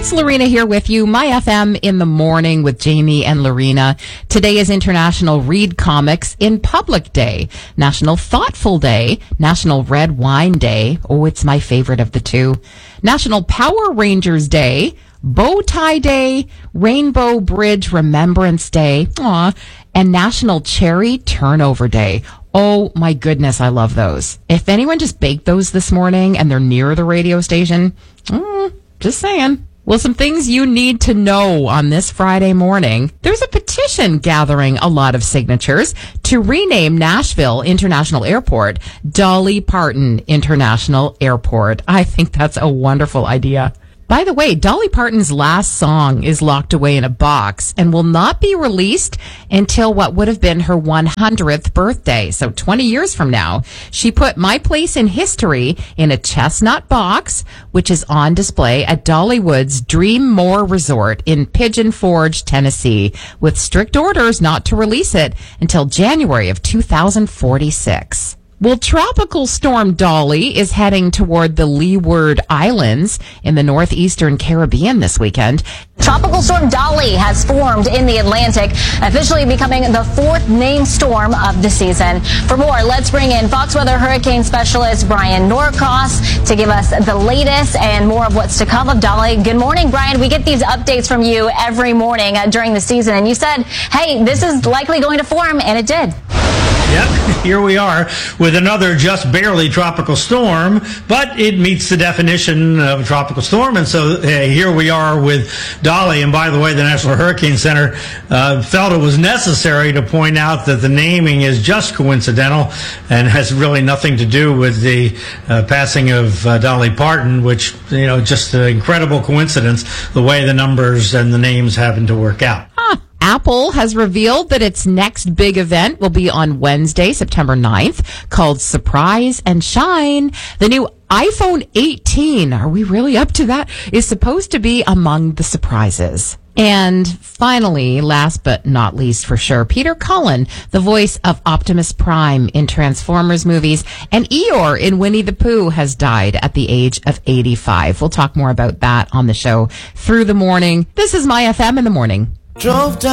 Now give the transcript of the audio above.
It's Lorena here with you, My FM in the morning with Jamie and Lorena. Today is International Read Comics in Public Day, National Thoughtful Day, National Red Wine Day. Oh, it's my favorite of the two. National Power Rangers Day, Bow Tie Day, Rainbow Bridge Remembrance Day, and National Cherry Turnover Day. Oh my goodness, I love those. If anyone just baked those this morning and they're near the radio station, just saying. Well, some things you need to know on this Friday morning. There's a petition gathering a lot of signatures to rename Nashville International Airport Dolly Parton International Airport. I think that's a wonderful idea. By the way, Dolly Parton's last song is locked away in a box and will not be released until what would have been her 100th birthday. So 20 years from now, she put My Place in History in a chestnut box, which is on display at Dollywood's Dream More Resort in Pigeon Forge, Tennessee, with strict orders not to release it until January of 2046. Well, Tropical Storm Dolly is heading toward the Leeward Islands in the northeastern Caribbean this weekend. Tropical Storm Dolly has formed in the Atlantic, officially becoming the fourth named storm of the season. For more, let's bring in Fox Weather hurricane specialist Brian Norcross to give us the latest and more of what's to come of Dolly. Good morning, Brian. We get these updates from you every morning during the season, and you said, hey, this is likely going to form, and it did. Yep, here we are with another just barely tropical storm, but it meets the definition of a tropical storm, and so here we are with Dolly. And by the way, the National Hurricane Center felt it was necessary to point out that the naming is just coincidental and has really nothing to do with the passing of Dolly Parton, which, you know, just an incredible coincidence, the way the numbers and the names happen to work out. Apple has revealed that its next big event will be on Wednesday, September 9th, called Surprise and Shine. The new iPhone 18, are we really up to that, is supposed to be among the surprises. And finally, last but not least for sure, Peter Cullen, the voice of Optimus Prime in Transformers movies, and Eeyore in Winnie the Pooh, has died at the age of 85. We'll talk more about that on the show through the morning. This is My FM in the morning. Drove down